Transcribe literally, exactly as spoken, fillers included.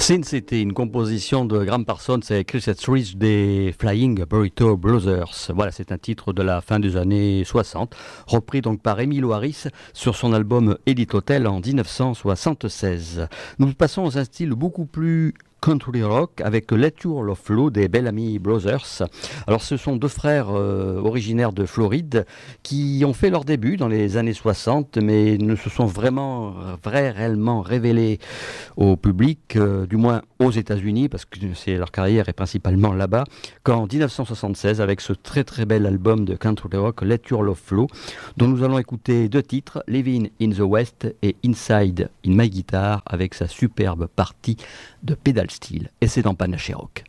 Sin, c'était une composition de Graham Parsons et Chris Etheridge des Flying Burrito Brothers. Voilà, c'est un titre de la fin des années soixante, repris donc par Emmylou Harris sur son album Edith Hotel en dix-neuf cent soixante-seize. Nous passons dans un style beaucoup plus country rock avec Let Your Love Flow des Bellamy Brothers. Alors ce sont deux frères euh, originaires de Floride qui ont fait leur début dans les années soixante mais ne se sont vraiment vrai, réellement révélés au public, euh, du moins aux États-Unis parce que c'est, leur carrière est principalement là-bas, qu'en dix-neuf cent soixante-seize avec ce très très bel album de country rock Let Your Love Flow dont nous allons écouter deux titres, Living in the West et Inside in My Guitar avec sa superbe partie de pédale style, et c'est dans Panache Rock.